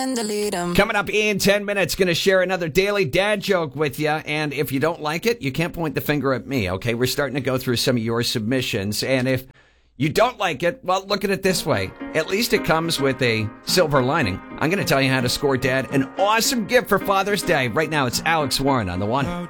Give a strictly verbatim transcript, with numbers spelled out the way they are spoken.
and delete 'em. Coming up in ten minutes, going to share another daily dad joke with you. And if you don't like it, you can't point the finger at me, okay? We're starting to go through some of your submissions. And if you don't like it, well, look at it this way. At least it comes with a silver lining. I'm going to tell you how to score Dad an awesome gift for Father's Day. Right now, it's Alex Warren on the one.